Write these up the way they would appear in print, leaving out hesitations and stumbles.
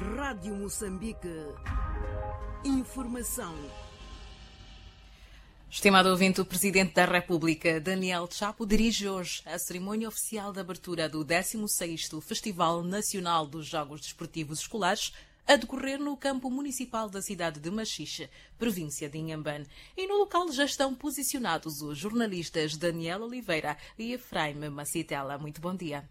Rádio Moçambique. Informação. Estimado ouvinte, o Presidente da República, Daniel Chapo, dirige hoje a cerimónia oficial de abertura do 16º Festival Nacional dos Jogos Desportivos Escolares, a decorrer no campo municipal da cidade de Machixe, província de Inhambane. E no local já estão posicionados os jornalistas Daniel Oliveira e Efraim Macitela. Muito bom dia.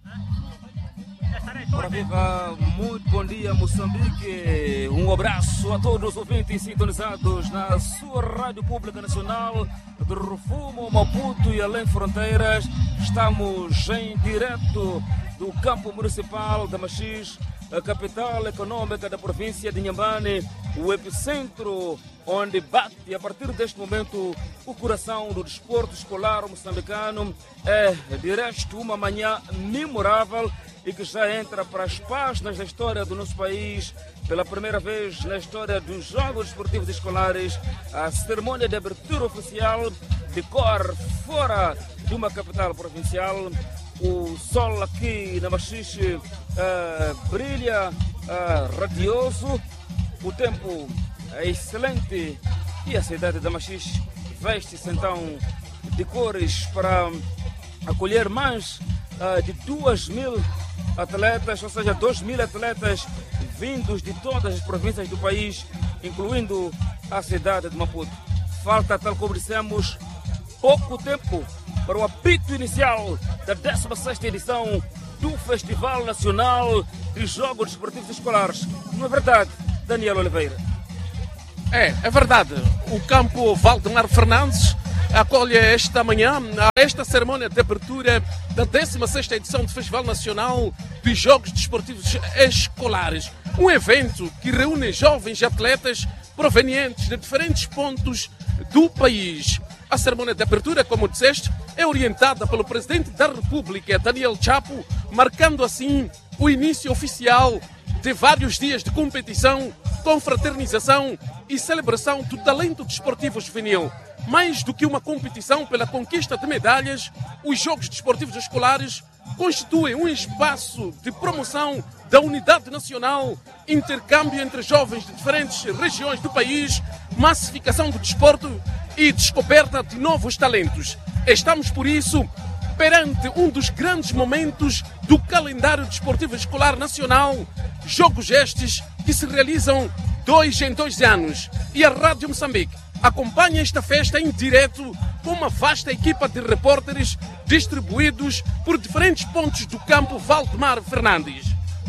Ora viva, muito bom dia Moçambique, um abraço a todos os ouvintes sintonizados na sua Rádio Pública Nacional de Rufumo, Maputo e além fronteiras. Estamos em direto do campo municipal de Machixe, a capital econômica da província de Inhambane, o epicentro onde bate a partir deste momento o coração do desporto escolar moçambicano. É de resto uma manhã memorável e que já entra para as páginas da história do nosso país. Pela primeira vez na história dos Jogos Desportivos Escolares, a cerimônia de abertura oficial decorre fora de uma capital provincial. O sol aqui na Machixe brilha radioso, o tempo é excelente e a cidade da Machixe veste-se então de cores para acolher mais de 2.000 atletas, ou seja, 2.000 atletas vindos de todas as províncias do país, incluindo a cidade de Maputo. Falta, tal como dissemos, pouco tempo para o apito inicial da 16ª edição do Festival Nacional de Jogos Desportivos Escolares. Não é verdade, Daniel Oliveira? É verdade. O campo Valdemar Fernandes acolhe esta manhã esta cerimônia de abertura da 16ª edição do Festival Nacional de Jogos Desportivos Escolares. Um evento que reúne jovens atletas provenientes de diferentes pontos do país. A cerimônia de abertura, como disseste, é orientada pelo Presidente da República, Daniel Chapo, marcando assim o início oficial de vários dias de competição, confraternização e celebração do talento desportivo juvenil. Mais do que uma competição pela conquista de medalhas, os Jogos Desportivos Escolares constituem um espaço de promoção da unidade nacional, intercâmbio entre jovens de diferentes regiões do país, massificação do desporto e descoberta de novos talentos. Estamos, por isso, perante um dos grandes momentos do calendário desportivo escolar nacional, jogos estes que se realizam 2 em 2 anos. E a Rádio Moçambique acompanha esta festa em direto com uma vasta equipa de repórteres distribuídos por diferentes pontos do campo Valdemar Fernandes.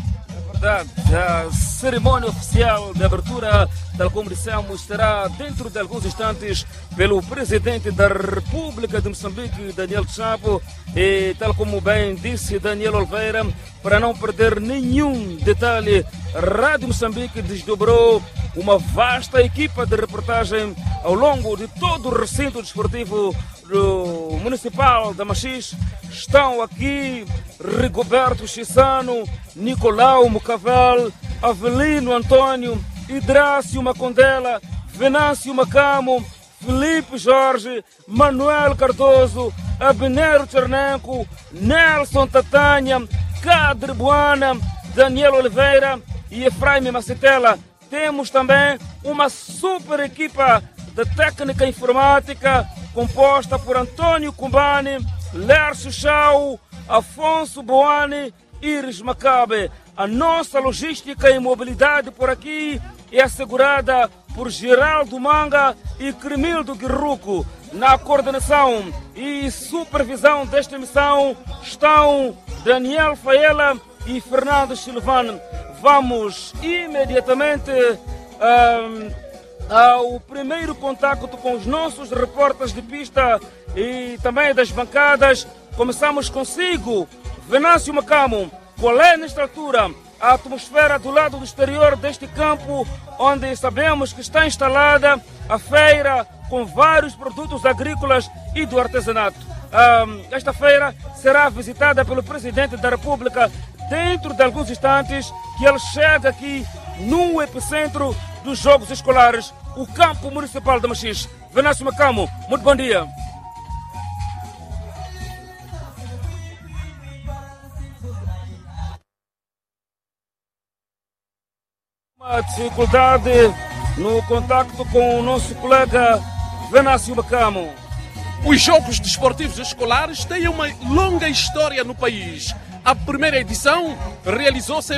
A cerimônia oficial de abertura, tal como dissemos, será dentro de alguns instantes pelo Presidente da República de Moçambique, Daniel Chapo, e tal como bem disse Daniel Oliveira, para não perder nenhum detalhe, a Rádio Moçambique desdobrou uma vasta equipa de reportagem ao longo de todo o recinto desportivo do Municipal da Machixe. Estão aqui Rigoberto Chissano, Nicolau Mucavel, Avelino Antônio, Hidrácio Macondela, Venâncio Macamo, Felipe Jorge, Manuel Cardoso, Abinero Chernenco, Nelson Tatanha, Cadre Buana, Daniel Oliveira e Efraim Macitela. Temos também uma super equipa de técnica informática composta por Antônio Cumbani, Lércio Chau, Afonso Boani, Iris Macabe. A nossa logística e mobilidade por aqui é assegurada por Geraldo Manga e Cremildo Guirruco. Na coordenação e supervisão desta missão estão Daniel Faela e Fernando Silvano. Vamos imediatamente ao primeiro contacto com os nossos repórteres de pista e também das bancadas. Começamos consigo, Venâncio Macamo. Qual é, nesta altura, a atmosfera do lado do exterior deste campo, onde sabemos que está instalada a feira com vários produtos agrícolas e do artesanato? Esta feira será visitada pelo Presidente da República dentro de alguns instantes, que ele chega aqui no epicentro dos Jogos Escolares, o campo municipal de Machixe. Venâncio Macamo, muito bom dia. A dificuldade no contacto com o nosso colega Venâncio Bacamo. Os Jogos Desportivos Escolares têm uma longa história no país. A primeira edição realizou-se em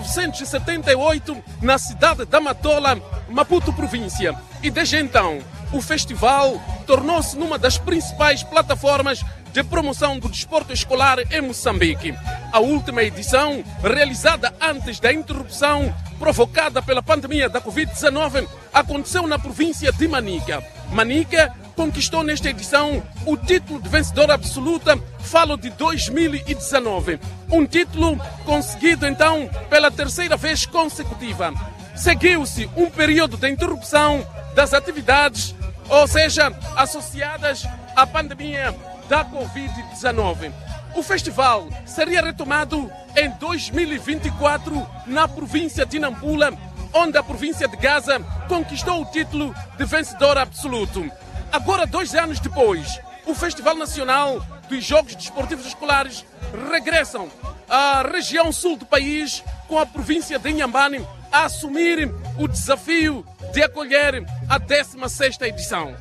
1978 na cidade da Matola, Maputo, província. E desde então, o festival tornou-se numa das principais plataformas de promoção do desporto escolar em Moçambique. A última edição, realizada antes da interrupção provocada pela pandemia da Covid-19, aconteceu na província de Manica. Manica conquistou nesta edição o título de vencedora absoluta, falo de 2019. Um título conseguido então pela terceira vez consecutiva. Seguiu-se um período de interrupção das atividades, ou seja, associadas à pandemia da Covid-19. O festival seria retomado em 2024 na província de Nampula, onde a província de Gaza conquistou o título de vencedor absoluto. Agora, 2 anos depois, o Festival Nacional dos Jogos Desportivos Escolares regressam à região sul do país, com a província de Inhambane a assumir o desafio de acolher a 16ª edição.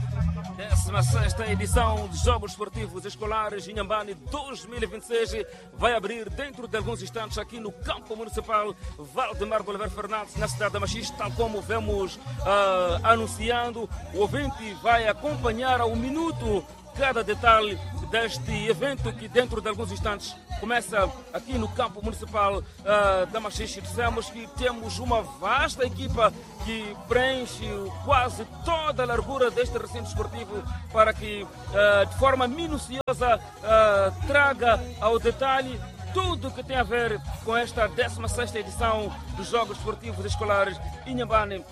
16ª edição dos Jogos Esportivos Escolares Inhambane 2026 vai abrir dentro de alguns instantes aqui no campo municipal Valdemar de Oliveira Fernandes, na cidade de Machixe, tal como vemos anunciando. O ouvinte vai acompanhar ao minuto cada detalhe deste evento que dentro de alguns instantes começa aqui no campo municipal da Machixe. Dissemos que temos uma vasta equipa que preenche quase toda a largura deste recinto esportivo para que de forma minuciosa traga ao detalhe tudo que tem a ver com esta 16ª edição dos Jogos Esportivos Escolares Inhambane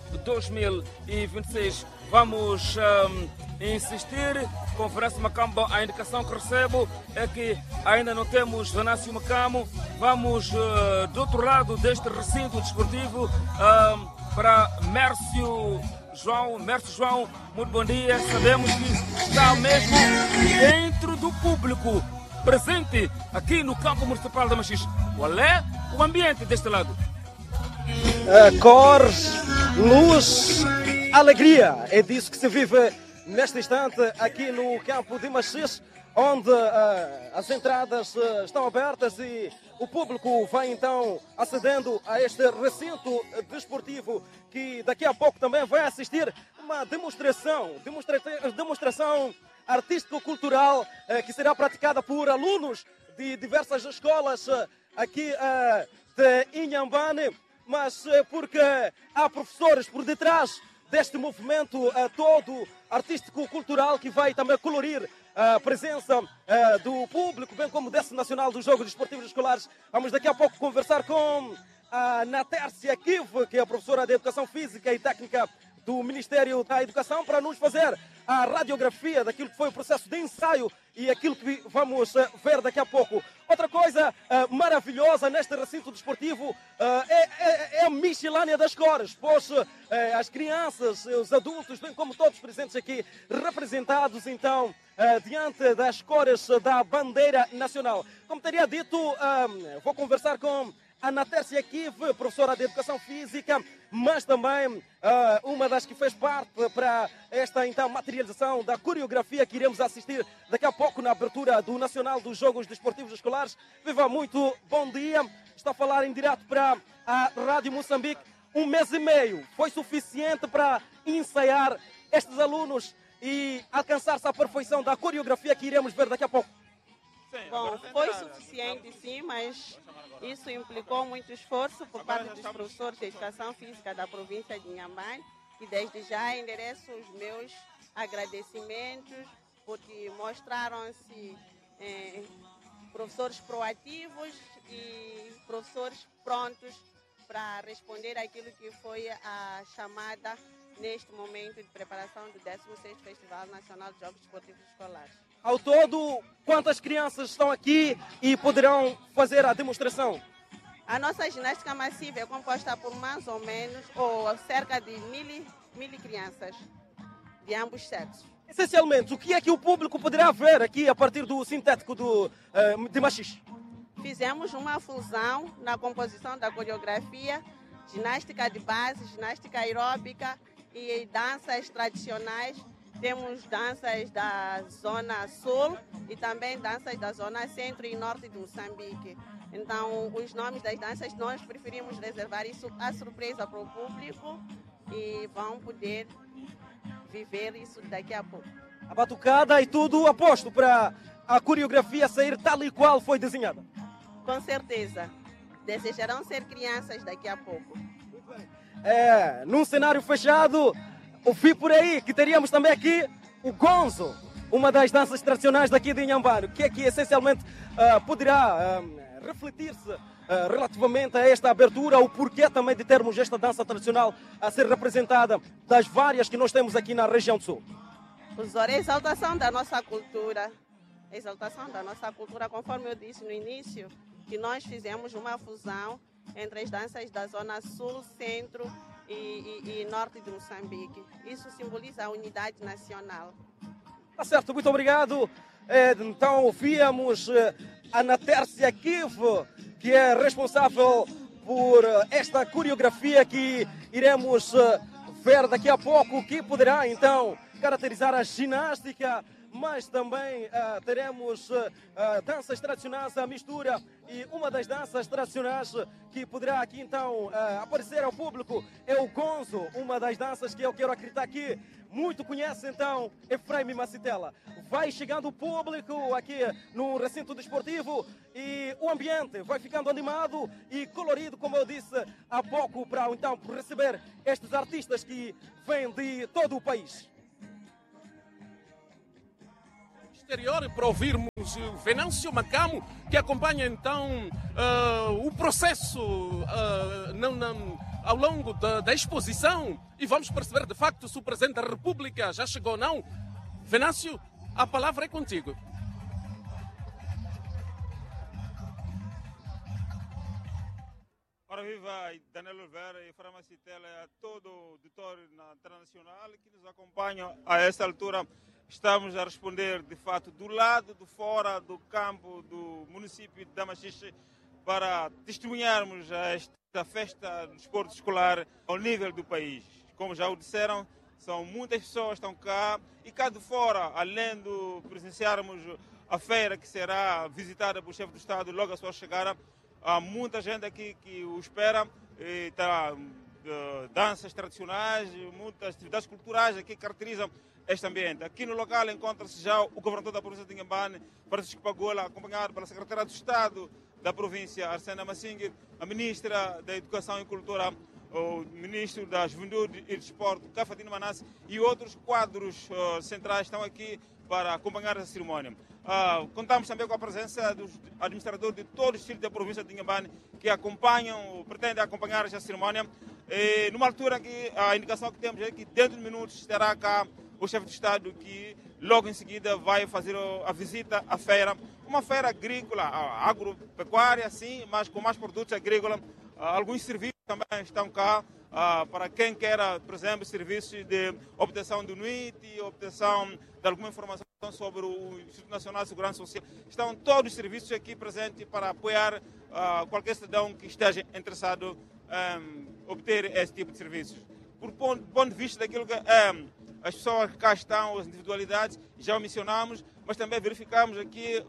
2026. Vamos insistir, Conferência Macambo, a indicação que recebo é que ainda não temos Venâncio Bacamo. Vamos do outro lado deste recinto desportivo para Mércio João. Mércio João, muito bom dia. Sabemos que está mesmo dentro do público presente aqui no campo municipal da Machixe. Qual é o ambiente deste lado? Cores, luz, alegria. É disso que se vive neste instante aqui no campo de Machixe, onde as entradas estão abertas e o público vai então acedendo a este recinto desportivo, que daqui a pouco também vai assistir uma demonstração artístico-cultural que será praticada por alunos de diversas escolas aqui de Inhambane, mas porque há professores por detrás deste movimento todo artístico-cultural que vai também colorir a presença do público, bem como desse nacional dos Jogos Desportivos Escolares. Vamos daqui a pouco conversar com a Natércia Kiv, que é a professora de Educação Física e Técnica do Ministério da Educação, para nos fazer a radiografia daquilo que foi o processo de ensaio e aquilo que vamos ver daqui a pouco. Outra coisa maravilhosa neste recinto desportivo é a miscelânea das cores, pois as crianças, os adultos, bem como todos presentes aqui, representados então diante das cores da bandeira nacional. Como teria dito, vou conversar com a Natércia Kiv, professora de Educação Física, mas também uma das que fez parte para esta então materialização da coreografia que iremos assistir daqui a pouco na abertura do Nacional dos Jogos Desportivos Escolares. Viva, muito bom dia. Está a falar em direto para a Rádio Moçambique. 1 mês e meio foi suficiente para ensaiar estes alunos e alcançar-se a perfeição da coreografia que iremos ver daqui a pouco. Bom, foi suficiente sim, mas isso implicou muito esforço por parte dos professores de Educação Física da província de Inhambane, e desde já endereço os meus agradecimentos, porque mostraram-se professores proativos e professores prontos para responder àquilo que foi a chamada neste momento de preparação do 16º Festival Nacional de Jogos Desportivos Escolares. Ao todo, quantas crianças estão aqui e poderão fazer a demonstração? A nossa ginástica massiva é composta por mais ou menos, ou cerca de mil crianças de ambos sexos. Essencialmente, o que é que o público poderá ver aqui a partir do sintético de Machixe? Fizemos uma fusão na composição da coreografia, ginástica de base, ginástica aeróbica e danças tradicionais. Temos danças da zona sul e também danças da zona centro e norte de Moçambique. Então, os nomes das danças nós preferimos reservar isso à surpresa para o público e vão poder viver isso daqui a pouco. A batucada e tudo aposto para a coreografia sair tal e qual foi desenhada. Com certeza. Desejarão ser crianças daqui a pouco. Num cenário fechado, ouvi por aí que teríamos também aqui o gonzo, uma das danças tradicionais daqui de Inhambane, que essencialmente poderá refletir-se relativamente a esta abertura, o porquê também de termos esta dança tradicional a ser representada das várias que nós temos aqui na região do Sul. O Zoro é a exaltação da nossa cultura. A exaltação da nossa cultura, conforme eu disse no início, que nós fizemos uma fusão entre as danças da zona sul, centro e norte de Moçambique. Isso simboliza a unidade nacional. Tá certo, muito obrigado. Então, ouvíamos a Natércia Kiv, que é responsável por esta coreografia que iremos ver daqui a pouco, que poderá então caracterizar a ginástica, mas também teremos danças tradicionais à mistura, e uma das danças tradicionais que poderá aqui então aparecer ao público é o gonzo, uma das danças que eu quero acreditar que muito conhece então Efraim Macitela. Vai chegando o público aqui no recinto desportivo e o ambiente vai ficando animado e colorido, como eu disse há pouco, para então receber estes artistas que vêm de todo o país. Para ouvirmos Venâncio Macamo, que acompanha então o processo ao longo da exposição, e vamos perceber de facto se o Presidente da República já chegou ou não. Venâncio, a palavra é contigo. Ora viva, Daniel Oliveira e Efraim Macitela, a todo o auditório internacional que nos acompanha a esta altura. Estamos a responder, de fato, do lado de fora do campo do município de Damaxixe, para testemunharmos esta festa do desporto escolar ao nível do país. Como já o disseram, são muitas pessoas que estão cá, e cá de fora, além de presenciarmos a feira que será visitada pelo chefe do Estado logo à sua chegada, há muita gente aqui que o espera, e tá, danças tradicionais, muitas atividades culturais aqui que caracterizam este ambiente. Aqui no local encontra-se já o governador da província de Inhambane, Francisco Pagola, acompanhado pela secretária de Estado da província, Arsena Massingue, a ministra da Educação e Cultura, o ministro da Juventude e Desporto, Cafatino Manassi, e outros quadros centrais estão aqui para acompanhar essa cerimónia. Contamos também com a presença dos administradores de todo o distrito da província de Inhambane, que pretendem acompanhar esta cerimónia. E numa altura que a indicação que temos é que dentro de minutos estará cá o chefe de Estado, que logo em seguida vai fazer a visita à feira, uma feira agrícola, agropecuária, sim, mas com mais produtos agrícolas. Alguns serviços também estão cá, para quem quer, por exemplo, serviços de obtenção do NUIT, obtenção de alguma informação sobre o Instituto Nacional de Segurança Social. Estão todos os serviços aqui presentes para apoiar qualquer cidadão que esteja interessado em obter esse tipo de serviços. Por ponto de vista daquilo que as pessoas que cá estão, as individualidades, já o mencionamos, mas também verificamos aqui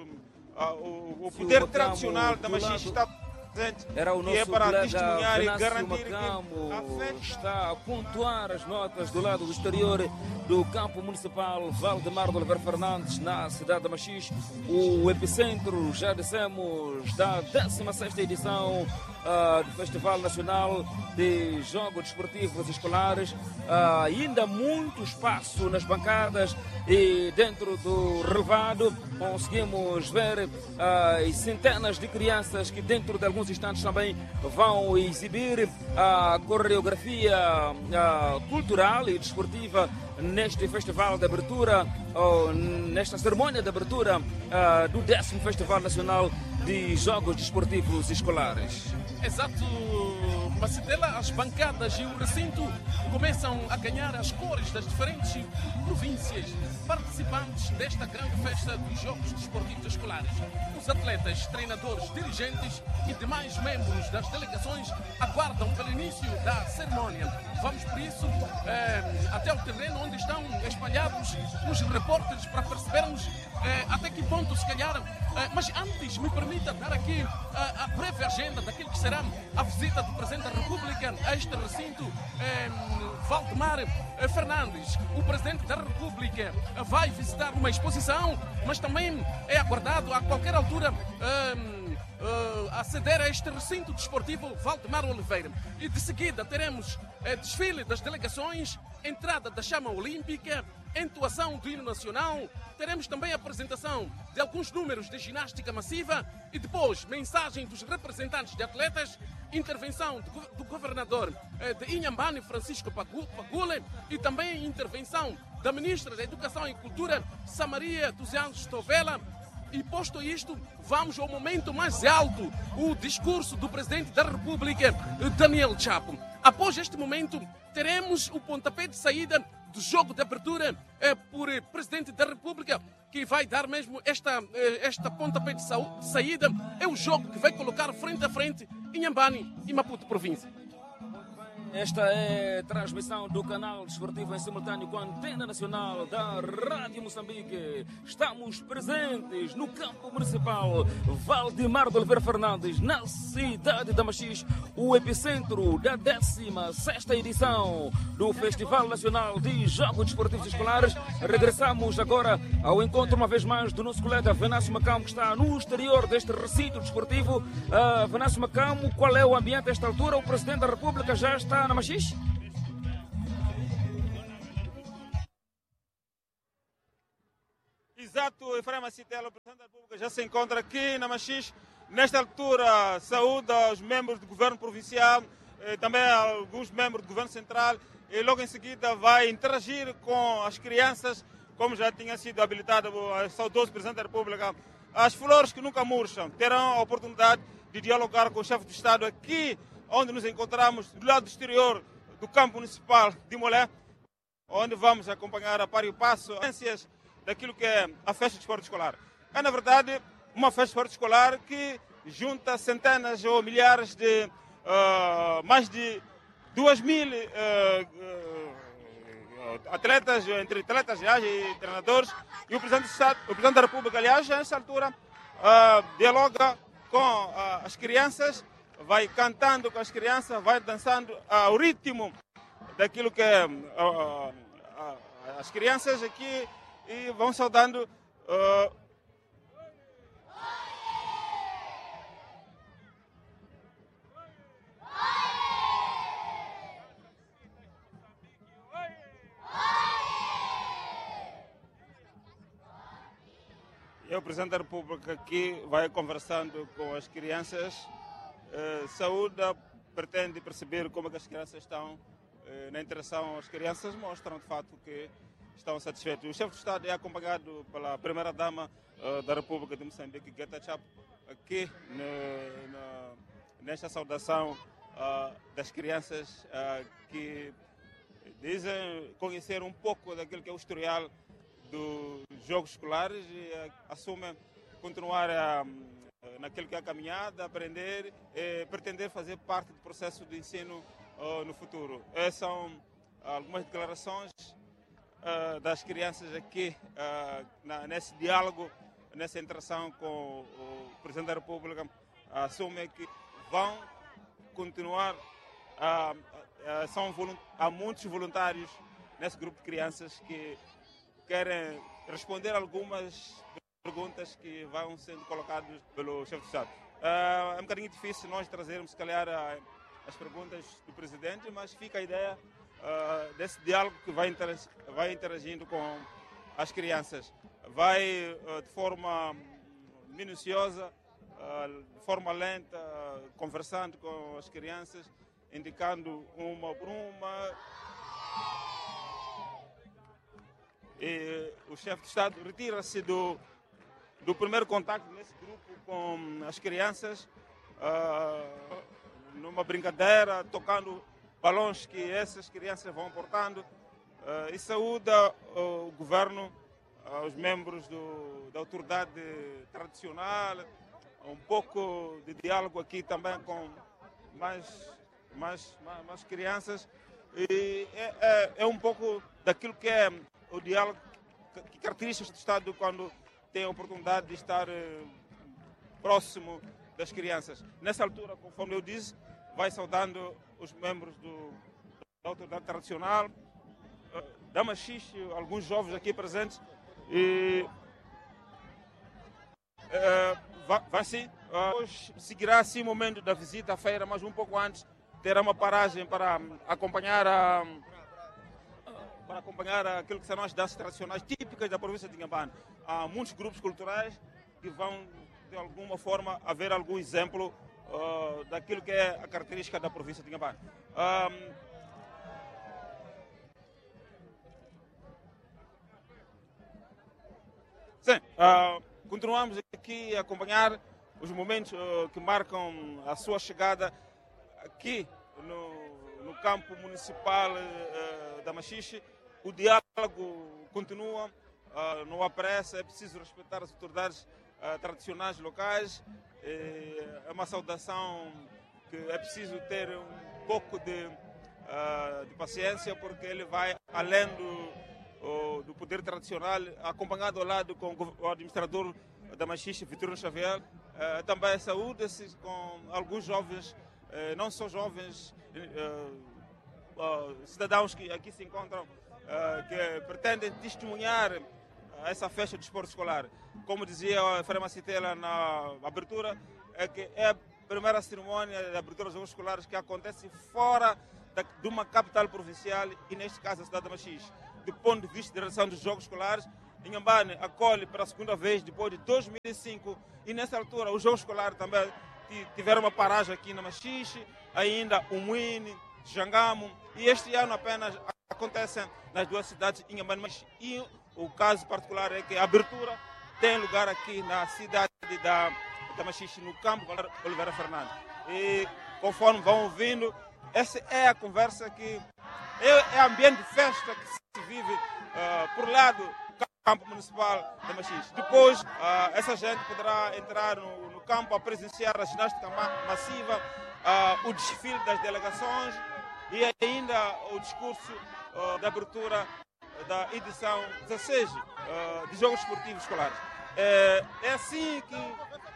o poder tradicional da Machixe está presente, era o nosso que é para colega testemunhar e Venâncio garantir Macamo, que a festa está a pontuar as notas do lado do exterior do campo municipal Valdemar de Oliveira Fernandes, na cidade de Machixe, o epicentro, já dissemos, da 16ª edição do Festival Nacional de Jogos Desportivos Escolares. Ainda muito espaço nas bancadas e dentro do relevado conseguimos ver as centenas de crianças que dentro de alguns instantes também vão exibir a coreografia cultural e desportiva neste festival de abertura, nesta cerimônia de abertura do 10º Festival Nacional de Jogos Desportivos Escolares. Exato, Macitela, as bancadas e o recinto começam a ganhar as cores das diferentes províncias participantes desta grande festa dos Jogos Desportivos Escolares. Os atletas, treinadores, dirigentes e demais membros das delegações aguardam pelo início da cerimónia. Vamos, por isso, até o terreno onde estão espalhados os repórteres para percebermos até que ponto, se calhar. Mas antes, me permita dar aqui a breve agenda daquilo que será a visita do Presidente da República a este recinto. Valdemar Fernandes, o Presidente da República, vai visitar uma exposição, mas também é aguardado a qualquer altura aceder a este recinto desportivo Valdemar Oliveira. E de seguida teremos desfile das delegações, entrada da chama olímpica, entoação do hino nacional, teremos também a apresentação de alguns números de ginástica massiva e depois mensagem dos representantes de atletas, intervenção do governador de Inhambane, Francisco Pagule, e também intervenção da Ministra da Educação e Cultura, Samaria dos Anjos Tovela. E posto isto, vamos ao momento mais alto, o discurso do Presidente da República, Daniel Chapo. Após este momento, teremos o pontapé de saída do jogo de abertura por Presidente da República, que vai dar mesmo esta pontapé de saída. É o jogo que vai colocar frente a frente Inhambane e Maputo Província. Esta é a transmissão do canal desportivo em simultâneo com a antena nacional da Rádio Moçambique. Estamos presentes no campo municipal Valdemar de Oliveira Fernandes, na cidade de Machixe, o epicentro da 16ª edição do Festival Nacional de Jogos Desportivos Escolares. Regressamos agora ao encontro uma vez mais do nosso colega Venâncio Macamo, que está no exterior deste recinto desportivo. Venâncio Macamo, qual é o ambiente a esta altura? O Presidente da República já está na Machixe? Exato, Efraim Macitela, o Presidente da República, já se encontra aqui na Machixe. Nesta altura, saúda os membros do governo provincial, também alguns membros do governo central, e logo em seguida vai interagir com as crianças, como já tinha sido habilitado o saudoso Presidente da República. As flores que nunca murcham terão a oportunidade de dialogar com o chefe de Estado aqui, onde nos encontramos do lado exterior do campo municipal de Molé, onde vamos acompanhar a par e passo as daquilo que é a festa de esporte escolar. É, na verdade, uma festa de esporte escolar que junta centenas ou milhares de, mais de 2.000 atletas, entre atletas e treinadores, e o Presidente da República, aliás, nessa altura, dialoga com as crianças, vai cantando com as crianças, vai dançando ao ritmo daquilo que é as crianças aqui, e vão saudando e o Presidente da República aqui vai conversando com as crianças. Saúda, pretende perceber como é que as crianças estão na interação. As crianças mostram de fato que estão satisfeitos. O chefe de Estado é acompanhado pela Primeira-Dama da República de Moçambique, Guetta Chapo, aqui nesta saudação das crianças que dizem conhecer um pouco daquilo que é o historial dos jogos escolares e assumem continuar naquilo que é a caminhada, aprender e pretender fazer parte do processo de ensino no futuro. Essas são algumas declarações das crianças aqui nesse diálogo, nessa interação com o Presidente da República. Assumem que vão continuar, há muitos voluntários nesse grupo de crianças que querem responder algumas perguntas que vão sendo colocadas pelo chefe de Estado. É um bocadinho difícil nós trazermos, se calhar, as perguntas do Presidente, mas fica a ideia desse diálogo que vai interagindo com as crianças. Vai de forma minuciosa, de forma lenta, conversando com as crianças, indicando uma por uma. E o chefe de Estado retira-se do do primeiro contato nesse grupo com as crianças, numa brincadeira, tocando balões que essas crianças vão portando, e saúda o governo, os membros da autoridade tradicional, um pouco de diálogo aqui também com mais crianças, e é um pouco daquilo que é o diálogo que caracteriza o Estado quando tem a oportunidade de estar próximo das crianças. Nessa altura, conforme eu disse, vai saudando os membros da autoridade tradicional, da Machixe, alguns jovens aqui presentes, e vai sim. Hoje seguirá assim o momento da visita à feira, mas um pouco antes terá uma paragem para acompanhar aquilo que são as danças tradicionais típicas da província de Inhambane. Há muitos grupos culturais que vão, de alguma forma, haver algum exemplo daquilo que é a característica da província de Inhambane. Sim, continuamos aqui a acompanhar os momentos que marcam a sua chegada aqui no campo municipal da Machixe. O diálogo continua, não há pressa, é preciso respeitar as autoridades tradicionais locais. É uma saudação que é preciso ter um pouco de paciência, porque ele vai além do poder tradicional, acompanhado ao lado com o administrador da Machixe, Vitorino Xavier. Também saúde-se com alguns jovens, não só jovens, cidadãos que aqui se encontram, que pretendem testemunhar essa festa de desporto escolar. Como dizia a Frema Citela na abertura, é que é a primeira cerimônia de abertura dos Jogos Escolares que acontece fora de uma capital provincial, e neste caso a cidade de Machixe. Do ponto de vista de realização dos Jogos Escolares, Inhambane acolhe pela segunda vez depois de 2005, e nessa altura os Jogos Escolares também tiveram uma paragem aqui na Machixe, ainda o Muine, Jangamo, e este ano apenas acontecem nas duas cidades, Inhambane e Machixe. E o caso particular é que a abertura tem lugar aqui na cidade da Machixe, no campo Oliveira Fernandes. E conforme vão ouvindo, essa é a conversa que é ambiente de festa que se vive por lá do campo municipal da Machixe. Depois, essa gente poderá entrar no campo a presenciar a ginástica massiva, o desfile das delegações e ainda o discurso de abertura da edição 16 de Jogos Esportivos Escolares. É assim que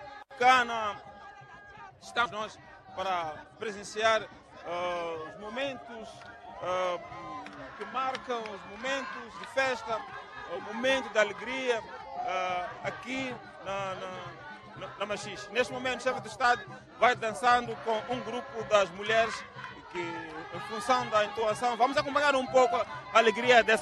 estamos nós para presenciar os momentos que marcam os momentos de festa, o momento da alegria aqui na Machixe. Neste momento, o chefe do Estado vai dançando com um grupo das mulheres que, em função da entoação, vamos acompanhar um pouco a alegria dessa